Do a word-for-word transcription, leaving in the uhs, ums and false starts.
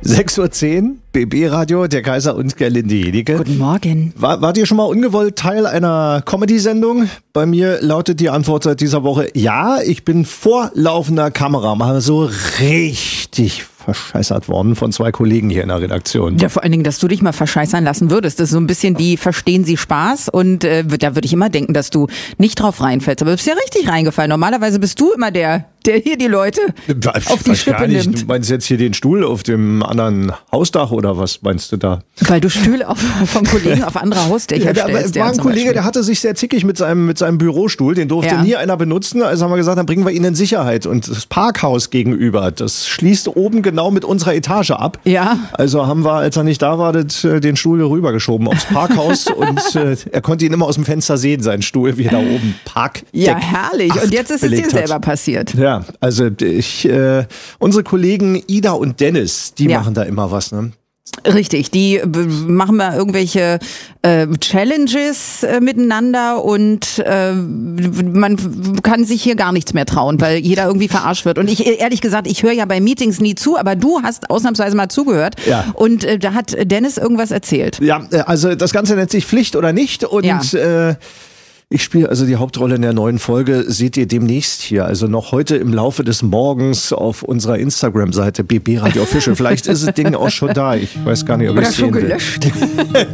sechs Uhr zehn, B B-Radio, der Kaiser und Gerlinde Jenike. Guten Morgen. War, wart ihr schon mal ungewollt Teil einer Comedy-Sendung? Bei mir lautet die Antwort seit dieser Woche, ja, ich bin vor laufender Kamera mal so richtig verscheißert worden von zwei Kollegen hier in der Redaktion. Ja, vor allen Dingen, dass du dich mal verscheißern lassen würdest. Das ist so ein bisschen wie, verstehen Sie Spaß? Und äh, da würde ich immer denken, dass du nicht drauf reinfällst. Aber du bist ja richtig reingefallen. Normalerweise bist du immer der, der hier die Leute auf die Schippe nimmt. Du meinst jetzt hier den Stuhl auf dem anderen Hausdach oder was meinst du da? Weil du Stühle auf, vom Kollegen auf andere Hausdächer ja, stellst. Da war ein Kollege, der hatte sich sehr zickig mit seinem, mit seinem Bürostuhl. Den durfte ja. nie einer benutzen. Also haben wir gesagt, dann bringen wir ihn in Sicherheit. Und das Parkhaus gegenüber, das schließt oben genau mit unserer Etage ab. Ja. Also haben wir, als er nicht da war, den Stuhl rübergeschoben aufs Parkhaus und äh, er konnte ihn immer aus dem Fenster sehen, seinen Stuhl, wie er da oben Park. Ja, herrlich. Und jetzt ist es dir selber passiert. Ja, also ich, äh, unsere Kollegen Ida und Dennis, die ja. machen da immer was, ne? Richtig, die machen mal irgendwelche äh, Challenges äh, miteinander und äh, man kann sich hier gar nichts mehr trauen, weil jeder irgendwie verarscht wird. Und ich, ehrlich gesagt, ich höre ja bei Meetings nie zu, aber du hast ausnahmsweise mal zugehört ja. und äh, da hat Dennis irgendwas erzählt. Ja, also das Ganze nennt sich Pflicht oder nicht und ja. äh, ich spiele also die Hauptrolle in der neuen Folge, seht ihr demnächst hier, also noch heute im Laufe des Morgens auf unserer Instagram-Seite B B Radio Official. Vielleicht ist das Ding auch schon da, ich weiß gar nicht, ob ich es sehen will. Oder schon gelöscht.